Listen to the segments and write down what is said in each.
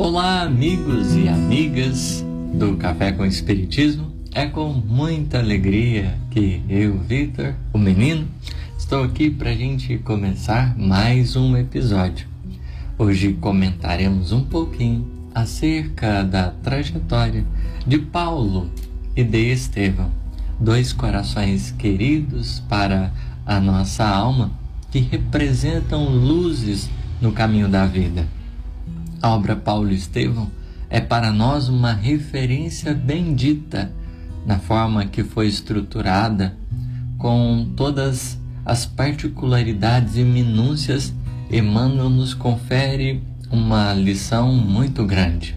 Olá, amigos e amigas do Café com Espiritismo. É com muita alegria que eu, Vitor, o menino, estou aqui para a gente começar mais um episódio. Hoje comentaremos um pouquinho acerca da trajetória de Paulo e de Estevão, dois corações queridos para a nossa alma que representam luzes no caminho da vida. A obra Paulo e Estevão é para nós uma referência bendita na forma que foi estruturada, com todas as particularidades e minúcias. Emmanuel nos confere uma lição muito grande.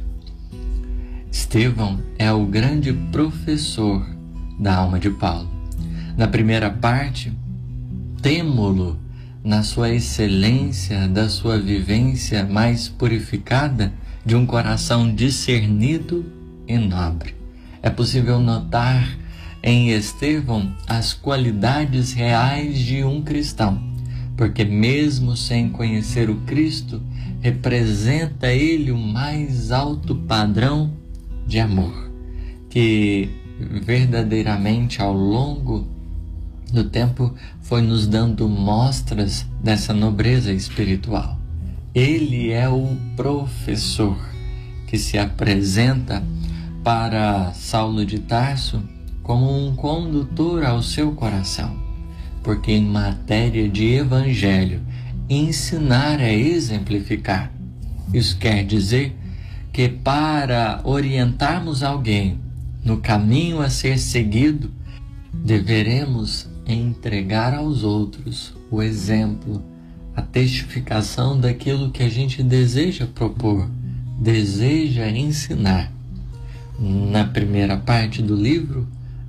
Estevão é o grande professor da alma de Paulo. Na primeira parte, temo-lo na sua excelência, da sua vivência mais purificada, de um coração discernido e nobre. É possível notar em Estevão as qualidades reais de um cristão, porque mesmo sem conhecer o Cristo, representa ele o mais alto padrão de amor, que verdadeiramente ao longo do tempo foi nos dando mostras dessa nobreza espiritual. Ele é o professor que se apresenta para Saulo de Tarso como um condutor ao seu coração, porque em matéria de evangelho, ensinar é exemplificar. Isso quer dizer que para orientarmos alguém no caminho a ser seguido, deveremos entregar aos outros o exemplo, a testificação daquilo que a gente deseja propor, deseja ensinar. Na primeira parte do livro,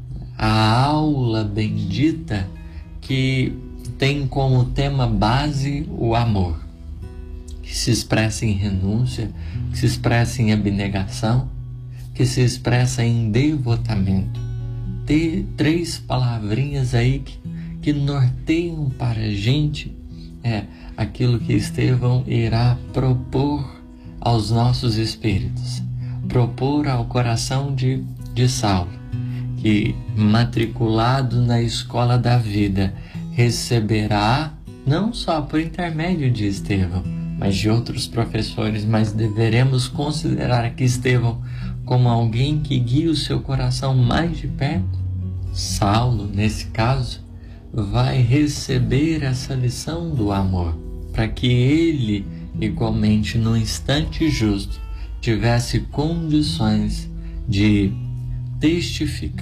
a aula bendita que tem como tema base o amor, que se expressa em renúncia, que se expressa em abnegação, que se expressa em devotamento. Ter três palavrinhas aí que norteiam para a gente aquilo que Estevão irá propor aos nossos espíritos, propor ao coração de Saulo, que matriculado na escola da vida receberá não só por intermédio de Estevão, mas de outros professores, mas deveremos considerar aqui Estevão como alguém que guia o seu coração mais de perto. Saulo, nesse caso, vai receber essa lição do amor, para que ele, igualmente no instante justo, tivesse condições de testificar